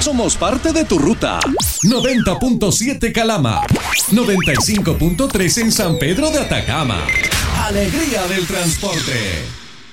somos parte de tu ruta. 90.7 Calama, 95.3 en San Pedro de Atacama. Alegría del transporte.